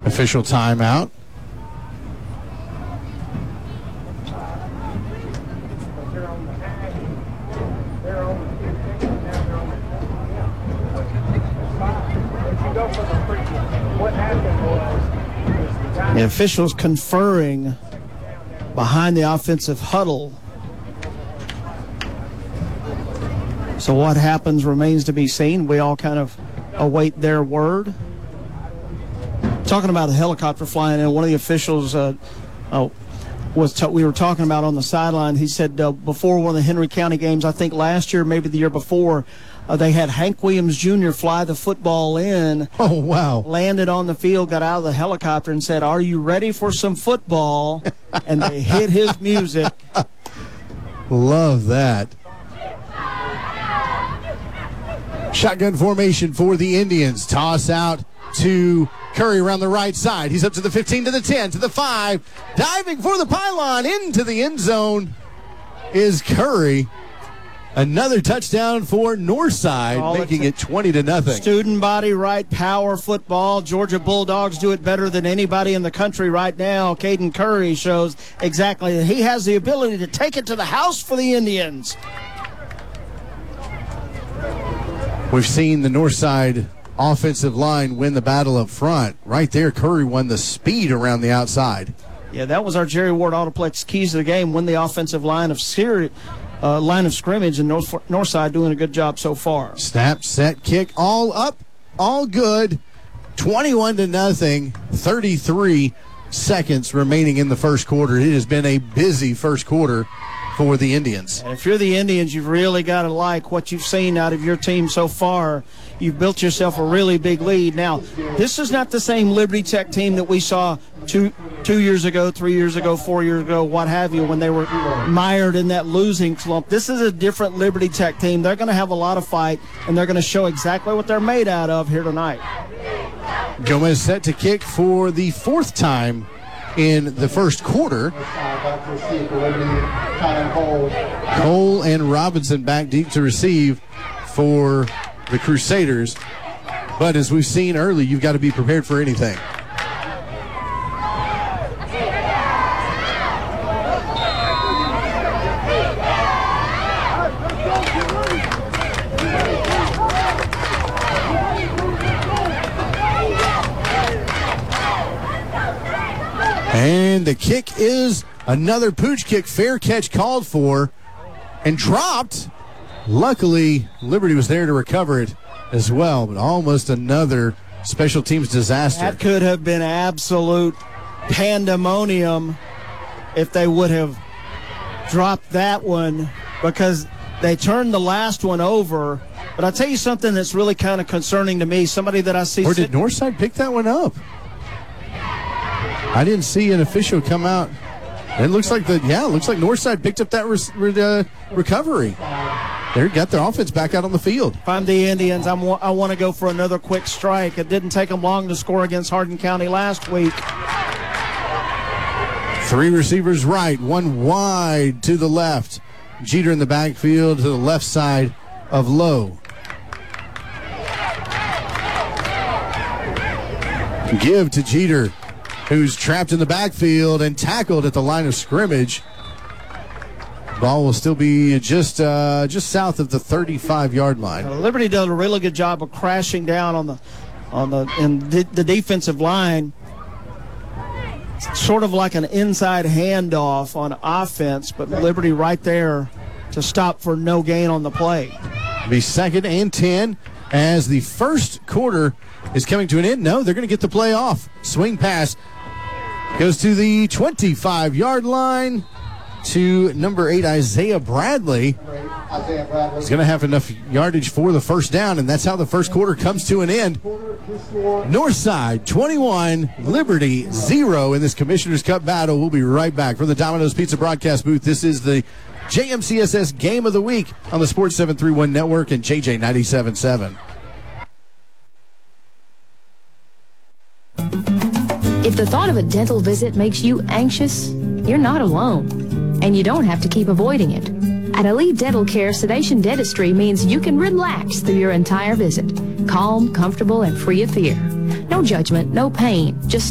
Official timeout. The officials conferring behind the offensive huddle. So what happens remains to be seen. We all kind of await their word. Talking about the helicopter flying in, one of the officials we were talking about on the sideline. He said before one of the Henry County games, I think last year, maybe the year before, they had Hank Williams Jr. fly the football in. Oh, wow. Landed on the field, got out of the helicopter and said, "Are you ready for some football?" And they hit his music. Love that. Shotgun formation for the Indians. Toss out to Curry around the right side. He's up to the 15, to the 10, to the 5. Diving for the pylon into the end zone is Curry. Another touchdown for Northside, making it 20-0. Student body right, power football. Georgia Bulldogs do it better than anybody in the country right now. Caden Curry shows exactly that he has the ability to take it to the house for the Indians. We've seen the Northside offensive line win the battle up front. Right there, Curry won the speed around the outside. Yeah, that was our Jerry Ward Autoplex keys to the game. Win the offensive line of scrimmage, and Northside doing a good job so far. Snap, set, kick, all up, all good. 21-0, 33 seconds remaining in the first quarter. It has been a busy first quarter for the Indians. And if you're the Indians, you've really got to like what you've seen out of your team so far. You've built yourself a really big lead. Now, this is not the same Liberty Tech team that we saw two years ago, 3 years ago, 4 years ago, what have you, when they were mired in that losing slump. This is a different Liberty Tech team. They're going to have a lot of fight, and they're going to show exactly what they're made out of here tonight. Gomez set to kick for the fourth time in the first quarter. Cole and Robinson back deep to receive for the Crusaders. But as we've seen early, you've got to be prepared for anything. And the kick is another pooch kick. Fair catch called for and dropped. Luckily, Liberty was there to recover it as well, but almost another special teams disaster. That could have been absolute pandemonium if they would have dropped that one, because they turned the last one over. But I'll tell you something that's really kind of concerning to me. Somebody that I see. Or did Northside pick that one up? I didn't see an official come out. It looks like Northside picked up that recovery. They got their offense back out on the field. If I'm the Indians, I want to go for another quick strike. It didn't take them long to score against Hardin County last week. 3 receivers right, 1 wide to the left. Jeter in the backfield to the left side of Lowe. Give to Jeter, who's trapped in the backfield and tackled at the line of scrimmage. Ball will still be just south of the 35-yard line. Liberty did a really good job of crashing down on the defensive line. Sort of like an inside handoff on offense, but Liberty right there to stop for no gain on the play. Be 2nd and 10 as the first quarter is coming to an end. No, they're going to get the play off. Swing pass goes to the 25-yard line to number 8, Isaiah Bradley. He's going to have enough yardage for the first down, and that's how the first quarter comes to an end. Northside 21, Liberty 0 in this Commissioner's Cup battle. We'll be right back from the Domino's Pizza broadcast booth. This is the JMCSS Game of the Week on the Sports 731 Network and JJ 97.7. If the thought of a dental visit makes you anxious, you're not alone, and you don't have to keep avoiding it. At Elite Dental Care, sedation dentistry means you can relax through your entire visit. Calm, comfortable, and free of fear. No judgment, no pain, just